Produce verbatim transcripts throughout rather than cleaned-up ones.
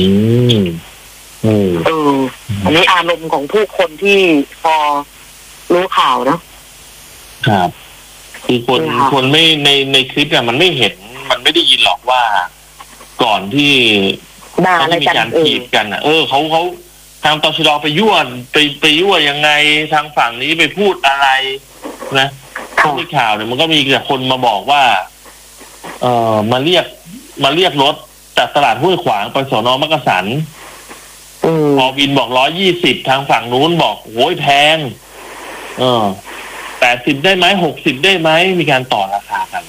อืมอืมเอออันนี้อารมณ์ของผู้คนที่พอรู้ข่าวเนาะครับคือคนคนไม่ในในคลิปเนี่ยมันไม่เห็นมันไม่ได้ยินหรอกว่าก่อนที่เขาจะมีการถีบกันอ่ะเออเขาเขาทางตชดไปยั่วไปไปยั่วยังไงทางฝั่งนี้ไปพูดอะไรนะที่ข่าวเนี่ยมันก็มีแต่คนมาบอกว่าเออมาเรียกมาเรียกรถจากตลาดห้วยขวางไปสน.มักกะสันพอวินบอกร้อยยี่สิบทางฝั่งนู้นบอกโอ้ยแพงเออแปดสิบได้ไหมหกสิบได้ไหมมีการต่อราคากัน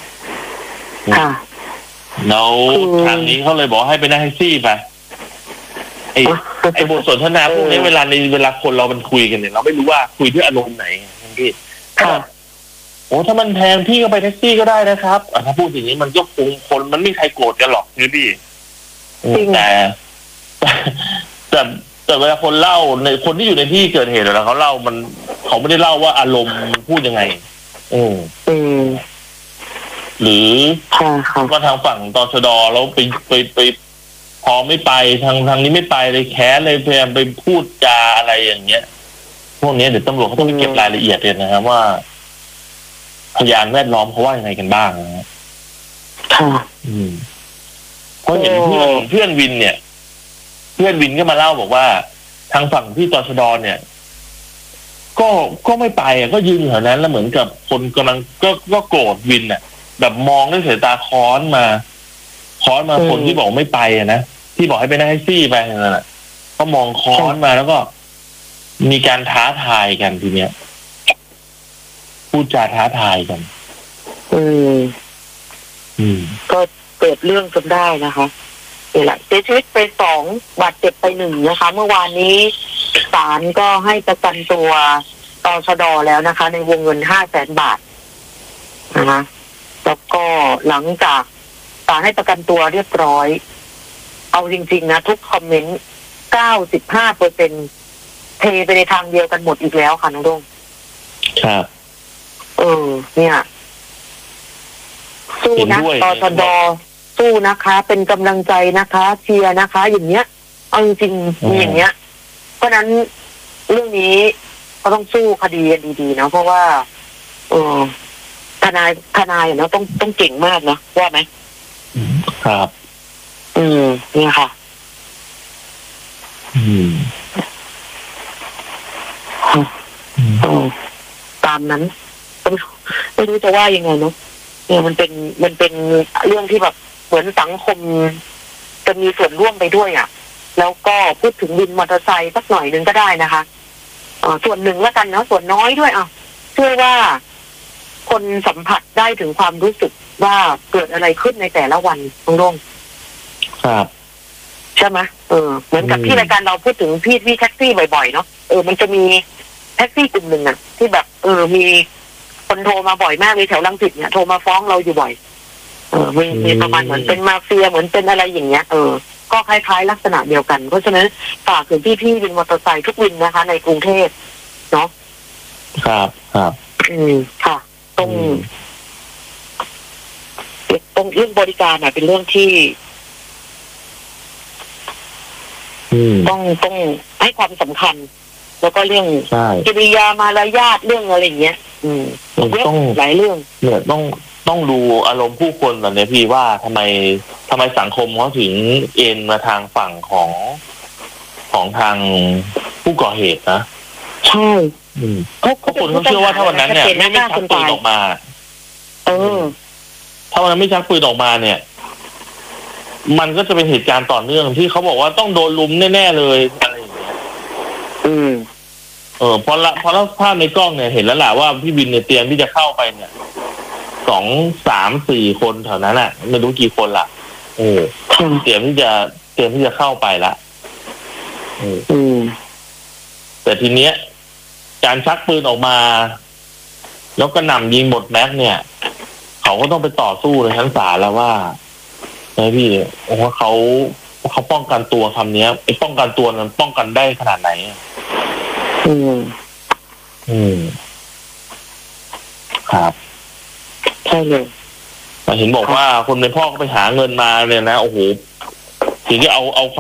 แล้วทางนี้เขาเลยบอกให้ไปนั่งแท็กซี่ไปไอ้ไอ้บทสนทนาพวกนี้เวลาในเวลาคนเรามันคุยกันเนี่ยเราไม่รู้ว่าคุยด้วยอารมณ์ไหนพี่โอ้ถ้ามันแพงพี่ก็ไปแท็กซี่ก็ได้นะครับถ้าพูดอย่างนี้มันก็คงคนมันไม่มีใครโกรธกันหรอกนี่พี่แต่แต่แต่เวลาคนเล่าในคนที่อยู่ในที่เกิดเหตุแล้วเขาเล่ามันเขาไม่ได้เล่าว่าอารมณ์พูดยังไงอืมอืมหรือว่าทางฝั่งตชดแล้วไปไปไปพอไม่ไปทางทางนี้ไม่ไปเลยแค้นเลยพยายามไปพูดจาอะไรอย่างเงี้ยพวกนี้เดี๋ยวตำรวจเขาต้องไปเก็บรายละเอียดเลยนะครับว่าพยานแวดล้อมเขาว่ายังไงกันบ้างนะค่ะอืมเพราะเห็นเพื่อนเพื่อนวินเนี่ยเพื่อนวินก็มาเล่าบอกว่าทางฝั่งที่ตชดเนี่ยก็ก็ไม่ไปอ่ะก็ยืนแถวนั้นแล้วเหมือนกับคนกำลังก็ก็โกรธวินอ่ะแบบมองด้วยสายตาค้อนมาค้อนมาคนที่บอกไม่ไปอ่ะนะที่บอกให้ไปนั่งแท็กซี่ไปนั่นแหละเขามองค้อนมาแล้วก็มีการท้าทายกันทีเนี้ยพูดจาท้าทายกันอืมอืมก็เกิดเรื่องจนได้นะคะนี่แหละเสียชีวิตไปสองบาดเจ็บไปหนึ่งนะคะเมื่อวานนี้ศาลก็ให้ประกันตัวตชดแล้วนะคะในวงเงินห้าแสนบาทนะคะแล้วก็หลังจากศาลให้ประกันตัวเรียบร้อยเอาจริงๆนะทุกคอมเมนต์เก้าสิบห้าเปอร์เซ็นต์เทไปในทางเดียวกันหมดอีกแล้วค่ะน้องดงครับเออเนี่ยสู้นะตชดสู้นะคะเป็นกำลังใจนะคะเชียร์นะคะอย่างเงี้ยเอาจริงๆมีอย่างเงี้ยเพราะนั้นเรื่องนี้ก็ต้องสู้คดีกันดีๆนะเพราะว่าเออทนายทนายเนาะต้องต้องเก่งมากนะว่าไหมครับอืมเนี่ยค่ะอืมตามนั้นไม่รู้จะว่ายังไงเนาะเนี่ยมันเป็นมันเป็นเรื่องที่แบบเหมือนสังคมจะมีส่วนร่วมไปด้วยอ่ะแล้วก็พูดถึงวินมอเตอร์ไซค์สักหน่อยนึงก็ได้นะคะเอ่อส่วนหนึ่งแล้วกันเนาะส่วนน้อยด้วยอ่ะเชื่อว่าคนสัมผัสได้ถึงความรู้สึกว่าเกิดอะไรขึ้นในแต่ละวันตรงรงครับใช่ไหมเออเหมือนกับที่รายการเราพูดถึงพี่พี่แท็กซี่บ่อยๆเนาะเออมันจะมีแท็กซี่กลุ่มหนึ่งอ่ะที่แบบเออมีคนโทรมาบ่อยมากเลยแถวรังสิตเนี่ยโทรมาฟ้องเราอยู่บ่อยเออมีมีประมาณเหมือนเป็นมาเฟียเหมือนเป็นอะไรอย่างเงี้ยเออก็คล้ายๆลักษณะเดียวกันเพราะฉะนั้นฝากถึงพี่ๆวินมอเตอร์ไซค์ทุกวินนะคะในกรุงเทพเนาะครับครับอืมค่ะตรงตรงเรื่องบริการน่ะเป็นเรื่องที่ต้องต้องให้ความสำคัญแล้วก็เรื่องกิริยามารยาทเรื่องอะไรอย่างเงี้ยอืมต้องหลายเรื่องเนี่ยต้องต้องดูอารมณ์ผู้คนแบบนี้พี่ว่าทำไมทำไมสังคมเขาถึงเอ็นมาทางฝั่งของของทางผู้ก่อเหตุนะใช่ทุกคนเขาเชื่อว่าถ้าวันนั้นเนี่ยไม่ไม่ชักปืนออกมาเออถ้าวันนั้นไม่ชักปืนออกมาเนี่ยมันก็จะเป็นเหตุการณ์ต่อเนื่องที่เขาบอกว่าต้องโดนลุมแน่ๆเลยอะไรอย่างเงี้ยอืมเออเพราะละเพราะละภาพในกล้องเนี่ยเห็นแล้วแหละว่าพี่วินเนี่ยเตรียมที่จะเข้าไปเนี่ยสองสามสี่คนแถวนั้นแหละไม่รู้กี่คนละเออเตรียมที่จะเตรียมที่จะเข้าไปละอืมแต่ทีเนี้ยการชักปืนออกมาแล้วก็นำยิงหมดแม็กเนี่ยเขาก็ต้องไปต่อสู้ในชั้นศาลแล้วว่าไอ้พี่โอ้เขาเขาป้องกันตัวคำนี้ไอ้ป้องกันตัวนั้นป้องกันได้ขนาดไหนอืมอืมครับใช่เลยแต่เห็นบอกว่าคนในพ่อก็ไปหาเงินมาเนี่ยนะโอ้โหถึงจะเอาเอา